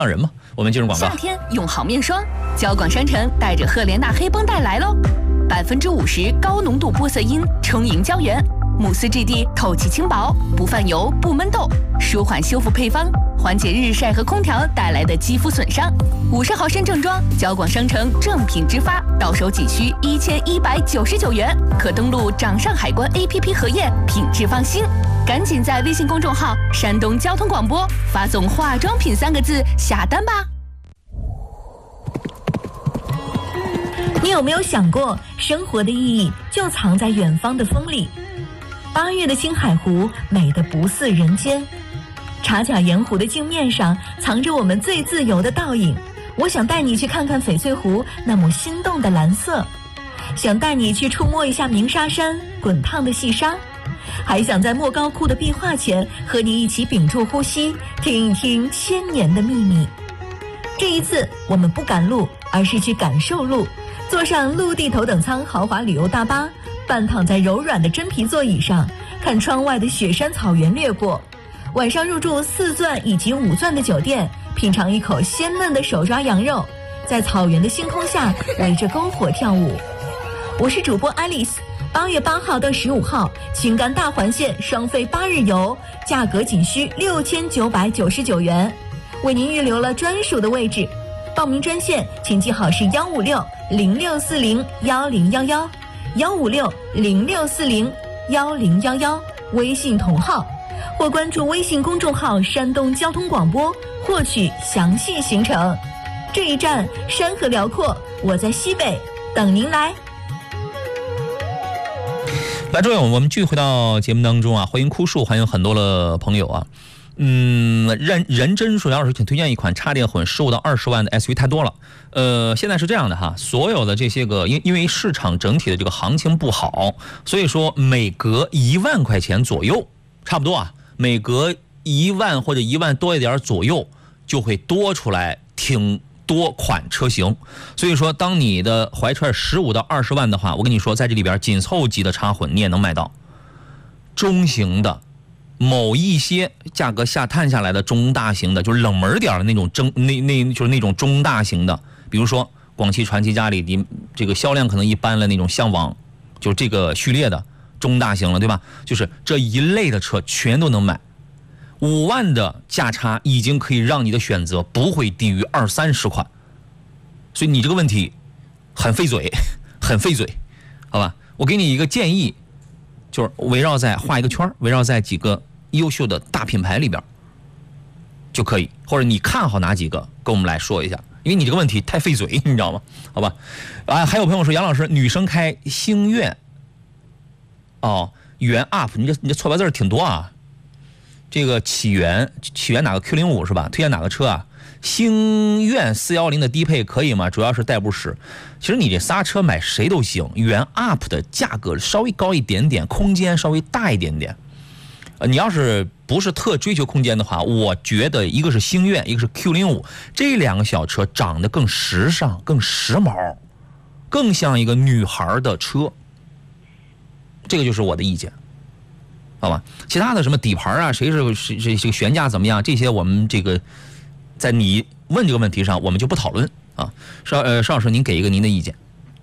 让人吗？我们进入广告。 夏天用好面霜，交广商城带着赫莲娜黑绷带来喽，50%高浓度玻色因充盈胶原，慕斯质地透气轻薄，不泛油不闷痘，舒缓修复配方，缓解日晒和空调带来的肌肤损伤。50毫升正装，交广商城正品直发，到手仅需1199元，可登录掌上海关 APP 核验，品质放心。赶紧在微信公众号“山东交通广播”发送“化妆品”3个字下单吧。 你有没有想过，生活的意义就藏在远方的风里？8月的青海湖美得不似人间，茶甲盐湖的镜面上藏着我们最自由的倒影。我想带你去看看翡翠湖那抹心动的蓝色，想带你去触摸一下鸣沙山滚烫的细沙，还想在莫高窟的壁画前和你一起屏住呼吸，听一听千年的秘密。这一次我们不赶路，而是去感受路，坐上陆地头等舱豪华旅游大巴，半躺在柔软的真皮座椅上，看窗外的雪山草原掠过。晚上入住4钻以及5钻的酒店，品尝一口鲜嫩的手抓羊肉，在草原的星空下围着篝火跳舞。我是主播爱丽丝。8月8号到15号，青甘大环线双飞8日游，价格仅需6999元，为您预留了专属的位置。报名专线请记好是156-0640-1011，156-0640-1011，微信同号，或关注微信公众号山东交通广播获取详细行程。这一站山河辽阔，我在西北等您来。 来，诸位，我们继续回到节目当中啊，欢迎枯树，欢迎很多的朋友啊。任真说，杨老师请推荐一款插电混15到20万的 SUV 太多了。现在是这样的哈，所有的这些个，因为市场整体的这个行情不好，所以说每隔1万块钱左右，差不多啊，每隔1万或者1万多一点左右，就会多出来挺多款车型。所以说，当你的怀揣15到20万的话，我跟你说，在这里边紧凑级的插混你也能买到，中型的。某一些价格下探下来的中大型的，就是冷门点的那种就是那种中大型的，比如说广汽传祺家里的这个销量可能一般了，那种向往就是这个序列的中大型了，对吧？就是这一类的车全都能买，5万的价差已经可以让你的选择不会低于20-30款，所以你这个问题很费嘴，很费嘴，好吧？我给你一个建议，就是围绕在画一个圈，围绕在几个优秀的大品牌里边就可以，或者你看好哪几个跟我们来说一下，因为你这个问题太费嘴，你知道吗？好吧？还有朋友说，杨老师，女生开星越元 UP， 你这错白字挺多啊。这个起源哪个 Q05 是吧？推荐哪个车啊？星越410的低配可以吗？主要是代步使。其实你这仨车买谁都行，元 UP 的价格稍微高一点点，空间稍微大一点点。你要是不是特追求空间的话，我觉得一个是星越，一个是 Q05， 这2个小车长得更时尚、更时髦，更像一个女孩的车。这个就是我的意见，好吧？其他的什么底盘啊，谁这个悬架怎么样，这些我们这个在你问这个问题上我们就不讨论啊。邵老师，您给一个您的意见。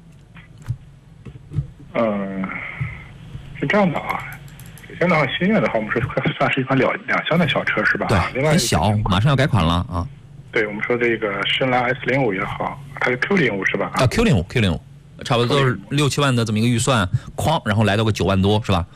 是这样的啊。现在星越的话，我们是算是一款两厢的小车是吧？ 对， 另外很小，马上要改款了啊。 对，我们说这个深蓝 S05也好，它是 Q05是吧？ Q05，差不多都是6-7万的这么一个预算，然后来到个9万多是吧？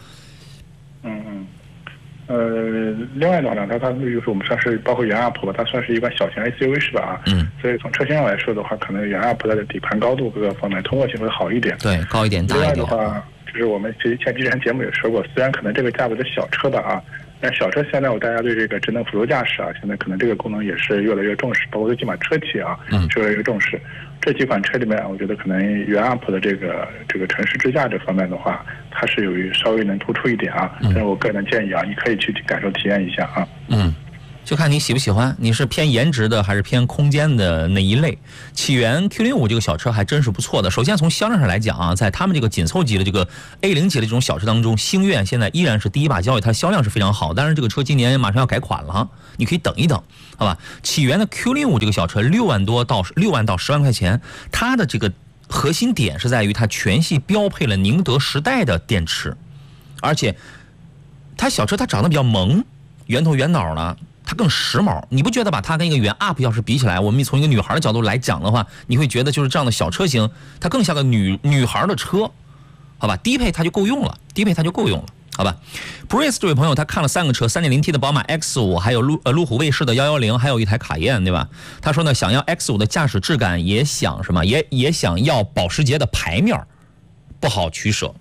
另外的话呢，它就是我们算是包括元 UP 吧，它算是一款小型 SUV 是吧？所以从车型上来说的话，可能元 UP 它的底盘高度各个方面通过性会好一点。 对，高一点，大一点。 另外的话，就是我们之前节目也说过，虽然可能这个价位的小车吧啊，但小车现在大家对这个智能辅助驾驶啊，现在可能这个功能也是越来越重视，包括最起码车企啊，是越来越重视。这几款车里面，我觉得可能元 UP 的这个城市支架这方面的话，它是稍微能突出一点啊。但是我个人的建议啊，你可以去感受体验一下啊。 就看你喜不喜欢，你是偏颜值的还是偏空间的那一类。启源 Q05这个小车还真是不错的。首先从销量上来讲啊，在他们这个紧凑级的这个 A0 级的这种小车当中，星越现在依然是第一把交椅，它销量是非常好。但是这个车今年马上要改款了，你可以等一等，好吧？启源的 Q05这个小车6万到10万块钱，它的这个核心点是在于它全系标配了宁德时代的电池，而且它小车它长得比较萌，圆头圆脑的。它更时髦，你不觉得把它跟一个原 UP 要是比起来，我们从一个女孩的角度来讲的话，你会觉得就是这样的小车型，它更像个女孩的车，好吧？低配它就够用了，好吧 ？Breeze 这位朋友他看了3个车，3.0T 的宝马 X5， 还有路虎卫士的110，还有一台卡宴，对吧？他说呢，想要 X5 的驾驶质感，也想什么，也想要保时捷的牌面，不好取舍。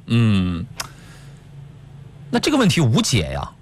那这个问题无解呀。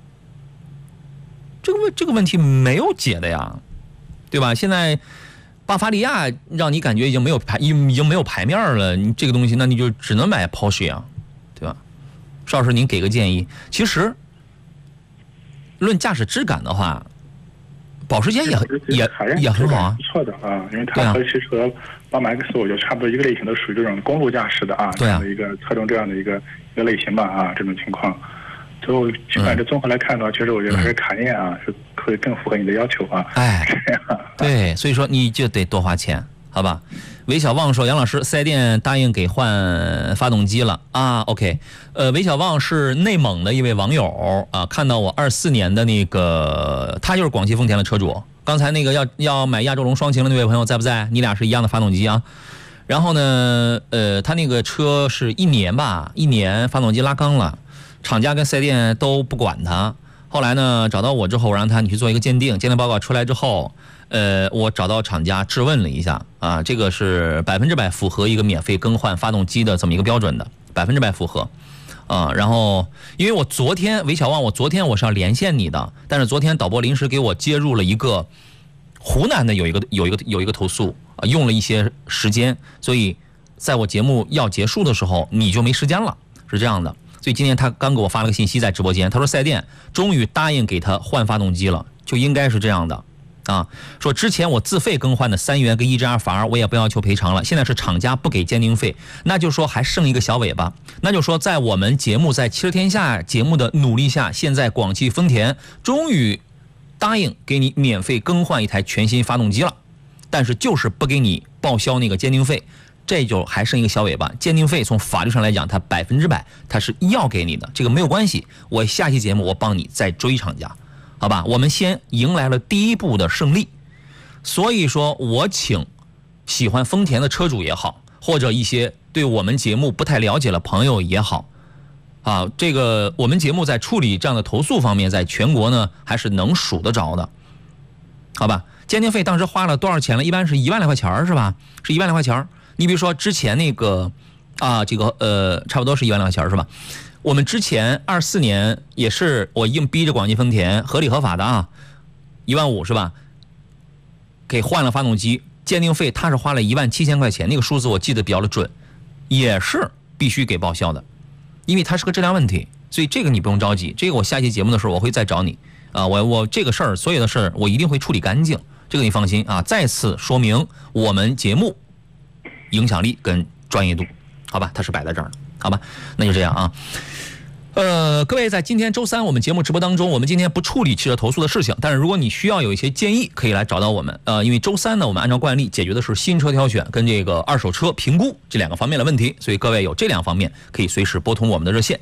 这个问题没有解的呀，对吧？现在巴伐利亚让你感觉已经没有牌面了，你这个东西那你就只能买 Porsche 啊，对吧？邵老师您给个建议。其实论驾驶质感的话，保时捷也很好啊， 不错的啊，因为它和其实宝马 X5就差不多一个类型的，属于这种公路驾驶的啊，这样的一个侧重这样的一个类型吧啊，这种情况。就基本上这综合来看的话，其实我觉得还是卡宴啊，是会更符合你的要求啊。 对，所以说你就得多花钱，好吧？韦小旺说，杨老师，4S店答应给换发动机了啊。OK，韦小旺是内蒙的一位网友啊，看到我24年的那个，他就是广汽丰田的车主。刚才那个要买亚洲龙双擎的那位朋友在不在？你俩是一样的发动机啊。然后呢，他那个车是1年发动机拉缸了。厂家跟4S店都不管他，后来呢找到我之后，让你去做一个鉴定报告出来之后，我找到厂家质问了一下啊，这个是100%符合一个免费更换发动机的这么一个标准的，100%符合啊。然后因为我昨天韦小旺，我是要连线你的，但是昨天导播临时给我接入了一个湖南的有一个投诉啊，用了一些时间，所以在我节目要结束的时候你就没时间了，是这样的。所以今天他刚给我发了个信息在直播间，他说4S店终于答应给他换发动机了，就应该是这样的啊。说之前我自费更换的3元跟1GR我也不要求赔偿了，现在是厂家不给鉴定费，那就说还剩一个小尾巴，那就说在我们节目在汽车天下节目的努力下，现在广汽丰田终于答应给你免费更换一台全新发动机了，但是就是不给你报销那个鉴定费。这就还剩一个小尾巴，鉴定费从法律上来讲，它100%它是要给你的，这个没有关系。我下期节目我帮你再追厂家，好吧？我们先迎来了第一步的胜利，所以说我请喜欢丰田的车主也好，或者一些对我们节目不太了解的朋友也好，啊，这个我们节目在处理这样的投诉方面，在全国呢还是能数得着的，好吧？鉴定费当时花了多少钱了？一般是1万来块钱是吧？是1万来块钱。你比如说之前那个啊，这个差不多是1万来块钱是吧？我们之前24年也是我硬逼着广汽丰田合理合法的啊，1万5是吧？给换了发动机，鉴定费他是花了17000块钱，那个数字我记得比较的准，也是必须给报销的，因为它是个质量问题，所以这个你不用着急，这个我下期节目的时候我会再找你啊，我这个事儿所有的事儿我一定会处理干净，这个你放心啊。再次说明我们节目影响力跟专业度，好吧，它是摆在这儿的，好吧，那就这样啊。各位在今天周三我们节目直播当中，我们今天不处理汽车投诉的事情，但是如果你需要有一些建议，可以来找到我们。因为周三呢，我们按照惯例解决的是新车挑选跟这个二手车评估这2个方面的问题，所以各位有这2方面可以随时拨通我们的热线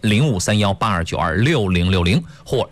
053182926060或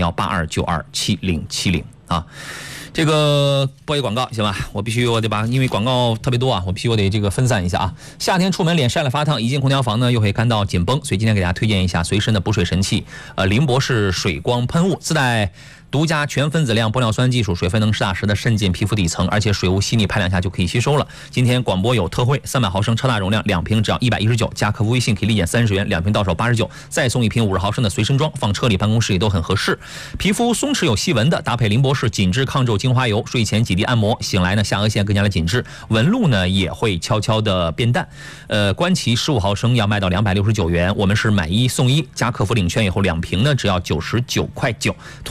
053182927070啊。这个播一广告行吧？我得把，因为广告特别多啊，我得这个分散一下啊。夏天出门脸晒了发烫，一进空调房呢又会感到紧绷，所以今天给大家推荐一下随身的补水神器，林博士水光喷雾，自带独家全分子量玻尿酸技术，水分能实打实的渗进皮肤底层，而且水雾细腻，拍2下就可以吸收了。今天广播有特惠，300毫升超大容量2瓶只要119，加客服微信可以立减30元，2瓶到手89，再送1瓶50毫升的随身装，放车里办公室里都很合适。皮肤松弛有细纹的，搭配林博士紧致抗皱精华油，睡前几滴按摩，醒来呢下颚线更加的紧致，纹路呢也会悄悄的变淡。观其15毫升要卖到269元，我们是买1送1，加客服领券以后2瓶呢只要99块9，囤货很划算。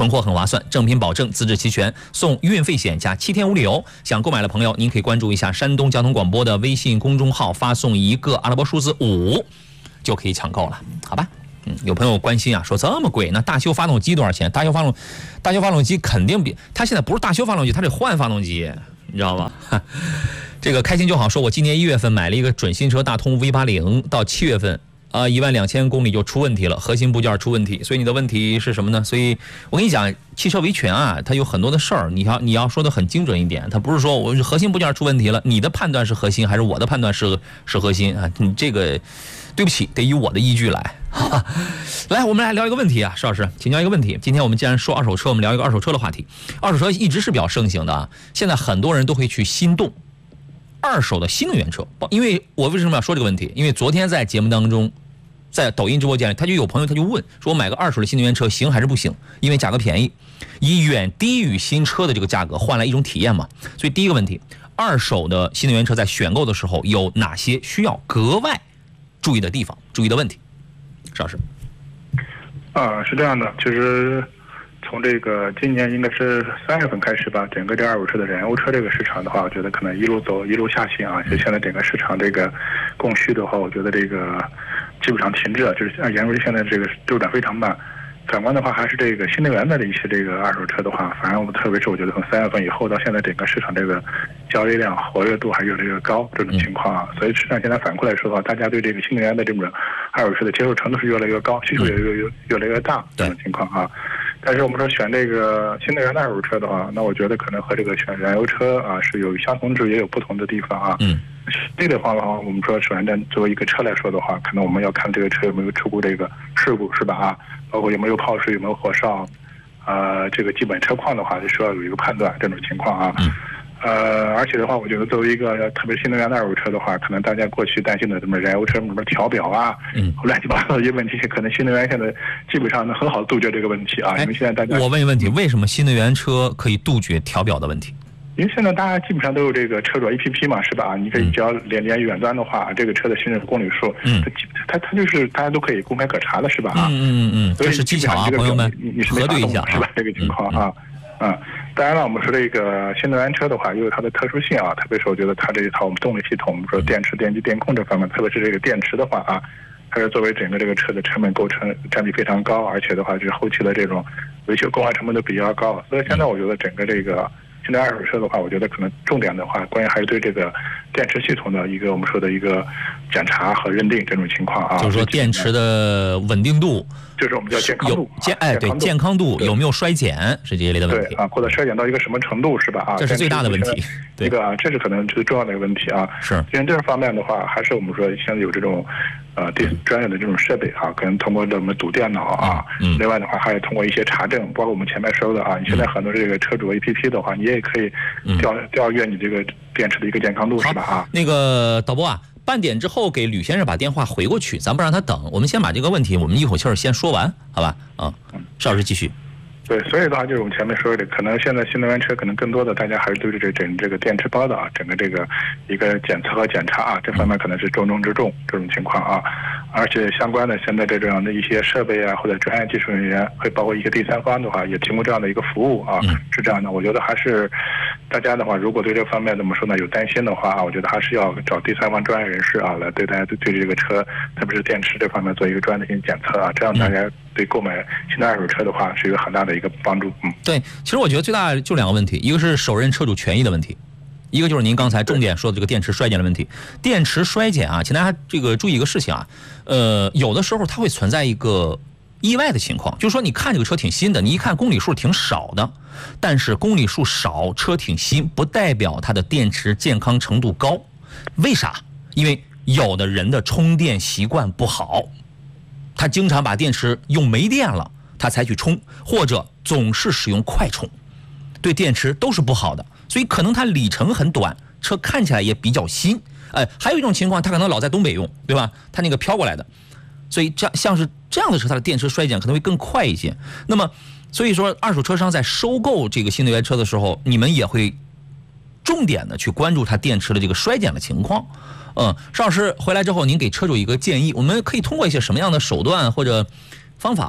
算，正品保证，资质齐全，送运费险加7天无理由。想购买的朋友，您可以关注一下山东交通广播的微信公众号，发送一个阿拉伯数字5，就可以抢购了，好吧？有朋友关心啊，说这么贵，那大修发动机多少钱？大修发动机肯定比它现在不是大修发动机，它得换发动机，你知道吗？这个开心就好说，我今年1月份买了一个准新车大通 V80，到7月份12000公里就出问题了，核心部件出问题。所以你的问题是什么呢？所以我跟你讲，汽车维权啊，它有很多的事儿，你要说的很精准一点，它不是说我核心部件出问题了，你的判断是核心还是我的判断是核心啊？你这个对不起，得以我的依据来。来，我们来聊一个问题啊，石老师，请教一个问题。今天我们既然说二手车，我们聊一个二手车的话题。二手车一直是比较盛行的啊，现在很多人都会去心动二手的新能源车。因为我为什么要说这个问题？因为昨天在节目当中，在抖音直播间里，他就有朋友他就问说，我买个二手的新能源车行还是不行？因为价格便宜，以远低于新车的这个价格换来一种体验嘛。所以第一个问题，二手的新能源车在选购的时候有哪些需要格外注意的地方、注意的问题？石老师。 是这样的，其实从这个今年应该是3月份开始吧，整个这二手车的燃油车这个市场的话，我觉得可能一路下行啊。就现在整个市场这个供需的话，我觉得这个基本上停滞了，就是燃油现在这个周转非常慢。反观的话，还是这个新能源的一些这个二手车的话，反正特别是我觉得从3月份以后到现在，整个市场这个交易量、活跃度还有这个高这种情况啊。所以市场现在反过来说的话，大家对这个新能源的这种二手车的接受程度是越来越高，需求也越来越大这种情况啊。但是我们说选这个新能源的二手车的话，那我觉得可能和这个选燃油车啊是有相同之处，也有不同的地方啊。这个话的话，我们说首先作为一个车来说的话，可能我们要看这个车有没有出过这个事故，是吧？啊，包括有没有泡水，有没有火烧，这个基本车况的话，就需要有一个判断这种情况啊。而且的话，我觉得作为一个特别新能源的二手车的话，可能大家过去担心的什么燃油车什么调表啊，乱七八糟的一些问题，可能新能源现在基本上能很好杜绝这个问题啊。因为现在大家， 我问一个问题，为什么新能源车可以杜绝调表的问题？ 因为现在大家基本上都有这个车主 APP 嘛，是吧？你可以只要连远端的话，这个车的行驶公里数，它就是大家都可以公开可查的，是吧？ 这是技巧啊，朋友们， 你是核对一下， 是吧？这个情况啊。当然了，我们说这个新能源车的话，也有它的特殊性啊，特别是我觉得它这一套我们动力系统，我们说电池、电机、电控这方面，特别是这个电池的话啊，它是作为整个这个车的成本构成占比非常高，而且的话就是后期的这种维修更换成本都比较高，所以现在我觉得整个这个现在二手车的话，我觉得可能重点的话，关键还是对这个电池系统的一个我们说的一个检查和认定这种情况啊。 就是说电池的稳定度， 就是我们叫健康度， 健康度有没有衰减是这一类的问题。 对啊，或者衰减到一个什么程度是吧？ 这是最大的问题。 这个这是可能最重要的一个问题啊。 是。 因为这方面的话，还是我们说现在有这种专业的这种设备啊，可能通过我们读电脑啊，另外的话还有通过一些查证，包括我们前面说的啊，你现在很多这个车主 APP 的话，你也可以调阅你这个电池的一个健康度，是吧？啊， 那个导播啊，半点之后给吕先生把电话回过去，咱不让他等，我们先把这个问题我们一口气儿先说完，好吧？邵老师继续。 对，所以的话就是我们前面说的，可能现在新能源车可能更多的大家还是对这个电池包的啊，整个这个一个检测和检查啊，这方面可能是重中之重这种情况啊。而且相关的现在这样的一些设备啊，或者专业技术人员，会包括一个第三方的话，也提供这样的一个服务啊，是这样的。我觉得还是大家的话，如果对这方面怎么说呢有担心的话啊，我觉得还是要找第三方专业人士啊，来对大家对这个车，特别是电池这方面做一个专业性检测啊，这样大家对购买新的二手车的话是有很大的一个帮助。 对，其实我觉得最大就两个问题，一个是首任车主权益的问题，一个就是您刚才重点说的这个电池衰减的问题。电池衰减啊，请大家这个注意一个事情啊，有的时候它会存在一个意外的情况，就是说你看这个车挺新的，你一看公里数挺少的，但是公里数少，车挺新，不代表它的电池健康程度高。为啥？因为有的人的充电习惯不好，他经常把电池用没电了，他才去充，或者总是使用快充，对电池都是不好的。所以可能它里程很短，车看起来也比较新。还有一种情况，它可能老在东北用，对吧？它那个飘过来的，所以像是这样的车，它的电池衰减可能会更快一些。那么，所以说二手车商在收购这个新能源车的时候，你们也会重点的去关注它电池的这个衰减的情况。邵老师回来之后，您给车主一个建议，我们可以通过一些什么样的手段或者方法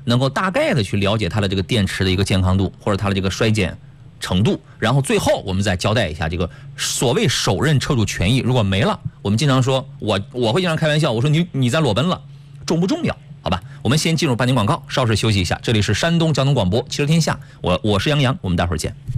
能够大概的去了解它的这个电池的一个健康度或者它的这个衰减程度，然后最后我们再交代一下这个所谓首任车主权益如果没了，我们经常说我会经常开玩笑，我说你在裸奔了，重不重要？好吧，我们先进入半点广告，稍事休息一下。这里是山东交通广播汽车天下，我是杨洋，我们待会儿见。